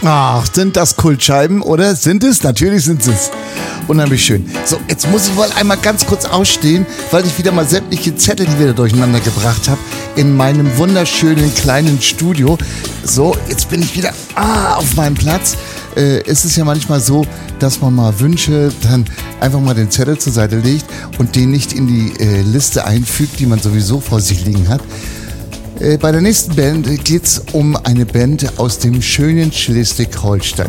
Ach, sind das Kultscheiben, oder? Sind es? Natürlich sind es. Unheimlich schön. So, jetzt muss ich wohl einmal ganz kurz ausstehen, weil ich wieder mal sämtliche Zettel, die wir da durcheinander gebracht habe, in meinem wunderschönen kleinen Studio. So, jetzt bin ich wieder auf meinem Platz. Es ist ja manchmal so, dass man mal Wünsche, dann einfach mal den Zettel zur Seite legt und den nicht in die Liste einfügt, die man sowieso vor sich liegen hat. Bei der nächsten Band geht es um eine Band aus dem schönen Schleswig-Holstein.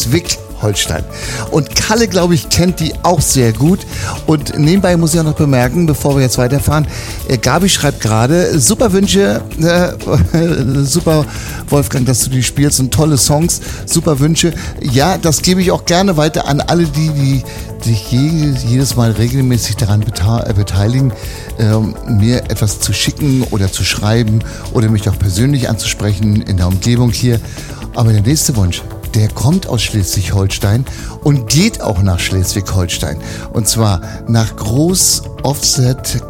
Und Kalle, glaube ich, kennt die auch sehr gut. Und nebenbei muss ich auch noch bemerken, bevor wir jetzt weiterfahren, Gabi schreibt gerade, super Wünsche, super Wolfgang, dass du die spielst und tolle Songs, super Wünsche. Ja, das gebe ich auch gerne weiter an alle, die sich jedes Mal regelmäßig daran beteiligen, mir etwas zu schicken oder zu schreiben oder mich auch persönlich anzusprechen in der Umgebung hier. Aber der nächste Wunsch, der kommt aus Schleswig-Holstein und geht auch nach Schleswig-Holstein. Und zwar nach Großoffenset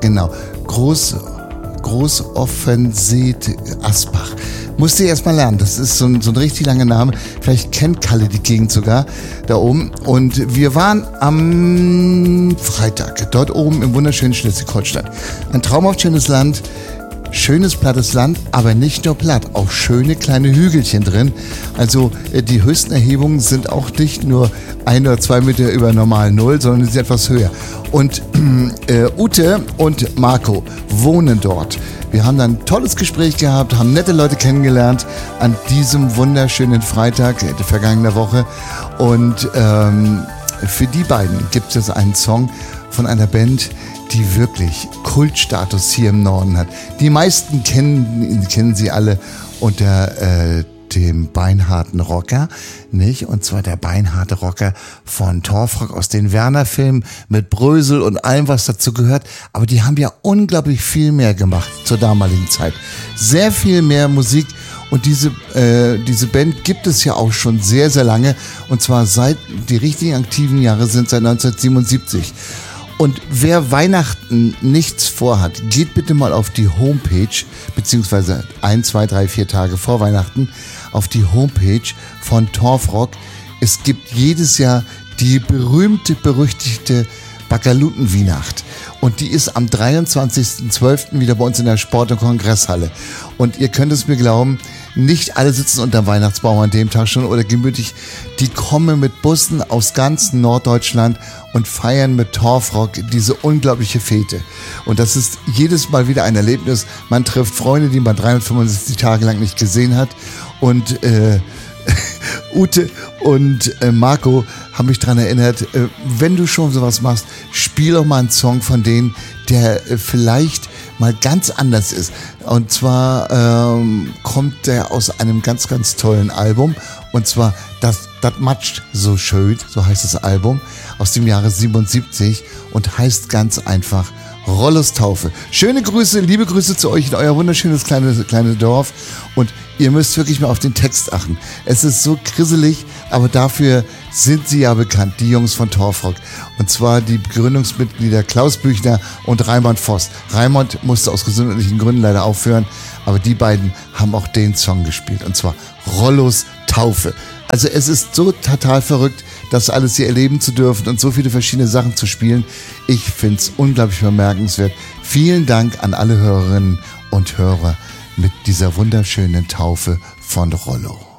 Asbach. Musste ich erst mal lernen. Das ist so ein richtig langer Name. Vielleicht kennt Kalle die Gegend sogar da oben. Und wir waren am Freitag dort oben im wunderschönen Schleswig-Holstein. Ein traumhaft schönes Land. Schönes, plattes Land, aber nicht nur platt, auch schöne kleine Hügelchen drin. Also die höchsten Erhebungen sind auch nicht nur 1 oder 2 Meter über normal Null, sondern sie sind etwas höher. Und Ute und Marco wohnen dort. Wir haben dann ein tolles Gespräch gehabt, haben nette Leute kennengelernt an diesem wunderschönen Freitag der vergangenen Woche. Und für die beiden gibt es einen Song von einer Band, die wirklich Kultstatus hier im Norden hat. Die meisten kennen sie alle unter dem beinharten Rocker, nicht? Und zwar der beinharte Rocker von Torfrock aus den Werner-Filmen mit Brösel und allem, was dazu gehört. Aber die haben ja unglaublich viel mehr gemacht zur damaligen Zeit. Sehr viel mehr Musik. Und diese Band gibt es ja auch schon sehr, sehr lange. Und zwar seit die richtigen aktiven Jahre sind seit 1977. Und wer Weihnachten nichts vorhat, geht bitte mal auf die Homepage, beziehungsweise 1, 2, 3, 4 Tage vor Weihnachten, auf die Homepage von Torfrock. Es gibt jedes Jahr die berühmte-berüchtigte Bacaluten-Weihnacht. Und die ist am 23.12. wieder bei uns in der Sport- und Kongresshalle. Und ihr könnt es mir glauben, nicht alle sitzen unter dem Weihnachtsbaum an dem Tag schon oder gemütlich. Die kommen mit Bussen aus ganz Norddeutschland und feiern mit Torfrock diese unglaubliche Fete. Und das ist jedes Mal wieder ein Erlebnis. Man trifft Freunde, die man 365 Tage lang nicht gesehen hat. Und Ute und Marco haben mich daran erinnert, wenn du schon sowas machst, spiel doch mal einen Song von denen, der vielleicht mal ganz anders ist. Und zwar kommt der aus einem ganz, ganz tollen Album. Und zwar das matscht so schön, so heißt das Album, aus dem Jahre 77 und heißt ganz einfach Rollos Taufe. Schöne Grüße, liebe Grüße zu euch in euer wunderschönes kleine Dorf. Und ihr müsst wirklich mal auf den Text achten. Es ist so grisselig, aber dafür sind sie ja bekannt, die Jungs von Torfrock. Und zwar die Gründungsmitglieder Klaus Büchner und Raimund Voss. Raimund musste aus gesundheitlichen Gründen leider aufhören, aber die beiden haben auch den Song gespielt. Und zwar Rollos Taufe. Also es ist so total verrückt, das alles hier erleben zu dürfen und so viele verschiedene Sachen zu spielen. Ich finde es unglaublich bemerkenswert. Vielen Dank an alle Hörerinnen und Hörer mit dieser wunderschönen Taufe von Rollo.